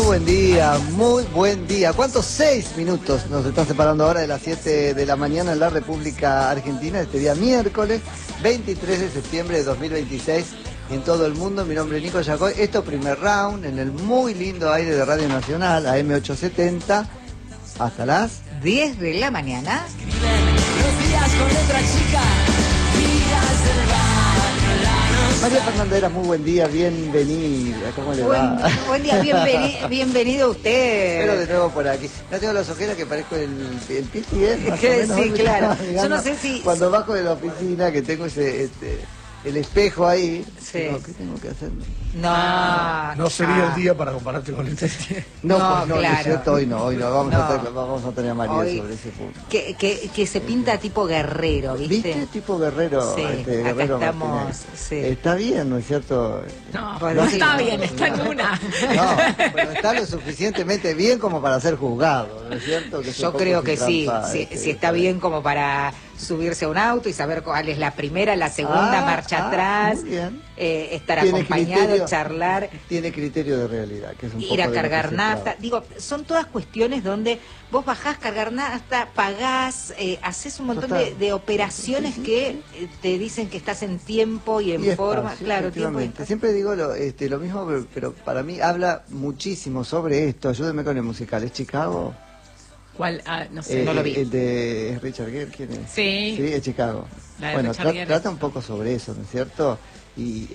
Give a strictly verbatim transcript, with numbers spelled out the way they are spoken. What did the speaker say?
Muy buen día, muy buen día. ¿Cuántos? Seis minutos nos están separando ahora de las siete de la mañana en la República Argentina, este día miércoles veintitrés de septiembre de dos mil veintiséis en todo el mundo. Mi nombre es Nico Yacoy. Esto primer round en el muy lindo aire de Radio Nacional, A M ochocientos setenta, hasta las diez de la mañana. Los días con otra chica, días del barrio, la nostalgia. María Fernandera, muy buen día, bienvenida. ¿Cómo le Buen, va? buen día, bienveni, bienvenido usted. Pero de nuevo por aquí. No tengo las ojeras que parezco el, el Piti, ¿eh? Más o Sí, menos, ¿no? claro. Digamos, Yo no sé si... Cuando bajo de la oficina, que tengo ese este, el espejo ahí, Sí. digo, ¿qué tengo que hacer? No, Ah, no sería ah. el día para compararte con este. No, No, pues no, claro. ¿no es cierto? Hoy no, hoy no. Vamos, No. A, tener, vamos a tener a María Hoy- sobre ese punto. Que, que, que se pinta tipo guerrero, ¿viste? ¿Viste? Tipo guerrero. Sí, este, acá Guerrero estamos, Martínez. sí. Está bien, ¿no es cierto? No, Bueno, no sí, está no, bien, no, está en no. una. No, pero está lo suficientemente bien como para ser juzgado, ¿no es cierto? Que es un Yo poco creo su que sí, trampa, si, este, si está bien como para subirse a un auto y saber cuál es la primera, la segunda Ah, marcha ah, atrás, muy bien. eh, estar Tiene acompañado, criterio. charlar, Tiene criterio de realidad, que es un ir poco a de lo que cargar se nafta. trata. Digo, son todas cuestiones donde vos bajás, cargar nafta, pagás, eh, haces un montón de, Total. de operaciones Sí, sí, que eh, te dicen que estás en tiempo y en Y forma. espacio, Claro, tiempo y efectivamente. espacio. Siempre digo lo, este, lo mismo, pero, pero para mí habla muchísimo sobre esto. Ayúdeme con el musical. ¿Es Chicago? ¿Cuál? Ah, no sé. Eh, no lo vi. El de es Richard Gere, ¿quién es? Sí. Sí, es Chicago. La de Bueno, Richard tra- Gere. trata un poco sobre eso, ¿no es cierto? Y